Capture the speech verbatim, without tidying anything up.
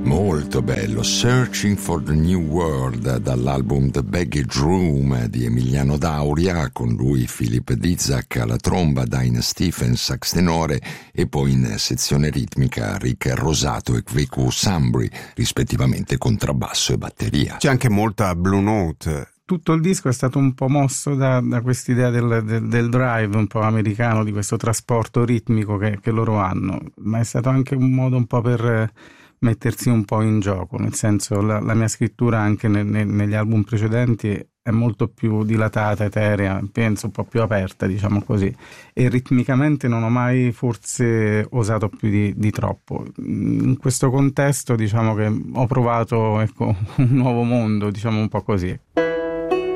Molto bello, Searching for the New World, dall'album The Baggage Room di Emiliano Dauria, con lui Philip Dizak alla tromba, Diane Stephens sax tenore e poi in sezione ritmica Rick Rosato e Kveku Sambri, rispettivamente contrabbasso e batteria. C'è anche molta Blue Note. Tutto il disco è stato un po' mosso da, da quest'idea del, del, del drive un po' americano, di questo trasporto ritmico che, che loro hanno, ma è stato anche un modo un po' per mettersi un po' in gioco, nel senso la, la mia scrittura anche ne, ne, negli album precedenti è molto più dilatata, eterea, penso un po' più aperta, diciamo così, e ritmicamente non ho mai forse osato più di, di troppo. In questo contesto diciamo che ho provato, ecco, un nuovo mondo, diciamo un po' così.